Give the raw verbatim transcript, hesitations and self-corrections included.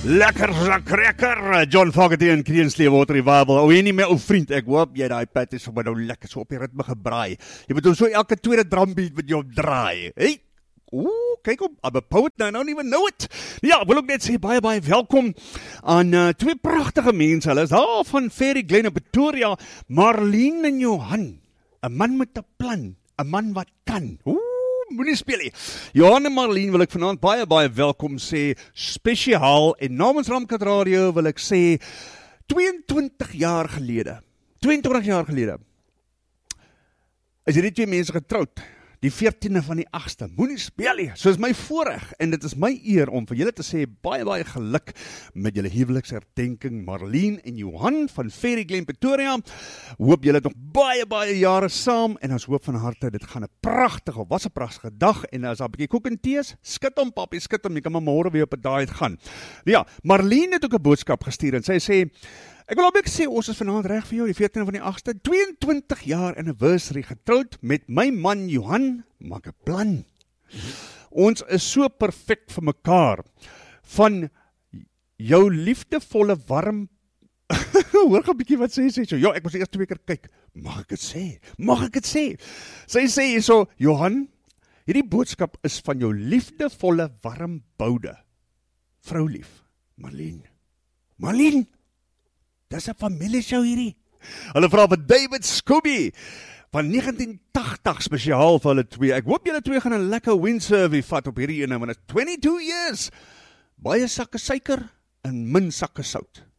Lekker zakrekker, John Fogerty en Kreenslee Water Revival. O, jy nie my ou vriend, ek hoop jy daai pad is vir my nou lekker so op die ritme gebraai. Jy moet hom so elke tweede drumbeat met jou draai. Hey, oeh, kyk op, I'm a poet now, I don't even know it. Ja, wil ook net sê, baie, baie welkom aan uh, twee prachtige mense. Hulle is daar van Fairy Glen in Pretoria, Marlene en Johan. 'n Man met 'n plan, 'n man wat kan. Oeh. Moenie speel nie. Johan en Marlene wil ek vanaand baie, baie welkom sê, spesiaal, en namens Ramkat Radio wil ek sê, tweeëntwintig jaar gelede, tweeëntwintig jaar gelede, is hierdie twee mense getroud, die veertiende van die agste, moenie speel nie, so is my voorreg, en dit is my eer om vir julle te sê, baie, baie geluk met julle huweliksherdenking, Marlene en Johan van Fairy Glen Pretoria, hoop julle het nog baie, baie jare saam, en ons hoop van harte, dit gaan 'n pragtige, of was 'n pragtige dag, en as daar 'n bietjie koek en tees, skit hom papi, skit hom, jy kan maar môre weer op 'n daai gaan. Ja, Marlene het ook 'n boodskap gestuur, en sy sê, ek wil ook sê, ons is vanaand reg vir jou, die veertiende van die agste, tweeëntwintig jaar anniversary getroud met my man Johan, maak 'n plan. Ons is so perfek vir mekaar, van jou liefdevolle warm, hoor gou 'n bietjie wat sê sy, so, ja, ek moet eers twee keer kyk, mag ek dit sê, mag ek dit sê, sy sê hier so, Johan, hierdie boodskap is van jou liefdevolle warm boude, vrou lief, Marlene, Marlene, dis 'n familieshow hierdie. Hulle vra vir David Scooby van negentien tagtig spesiaal vir hulle twee. Ek hoop julle twee gaan 'n lekker windsurfie vat op hierdie ene, want dit is twenty-two years. Baie sakke suiker en min sakke sout.